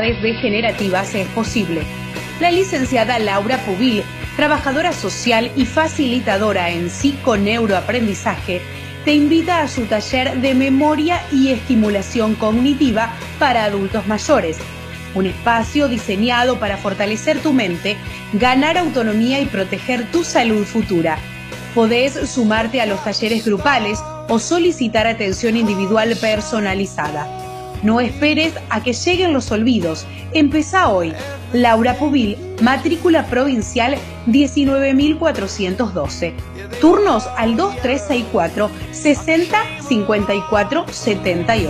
habilidades degenerativas es posible. La licenciada Laura Pubil, trabajadora social y facilitadora en psiconeuroaprendizaje, te invita a su taller de memoria y estimulación cognitiva para adultos mayores. Un espacio diseñado para fortalecer tu mente, ganar autonomía y proteger tu salud futura. Podés sumarte a los talleres grupales o solicitar atención individual personalizada. No esperes a que lleguen los olvidos. Empezá hoy. Laura Pubil, matrícula provincial 19.412. Turnos al 2364 60 54 78.